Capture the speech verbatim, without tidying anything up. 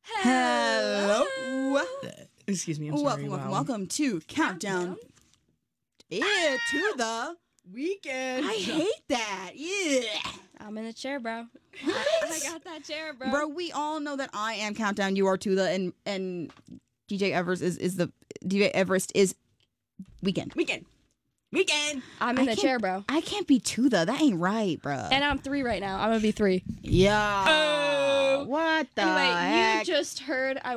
Hello. Excuse me, I'm sorry. Welcome, welcome, wow. welcome to Countdown. Yeah, to the Weekend. I hate that. Yeah. I'm in the chair, bro. What? I got that chair, bro. Bro, we all know that I am Countdown, you are Tula, and and D J Everest is, is the D J Everest is Weekend. Weekend. Weekend. I'm in I the can't- chair, bro. I can't be Tula. That ain't right, bro. And I'm three right now. I'm gonna be three. yeah. Oh. What the Anyway, heck? you just heard I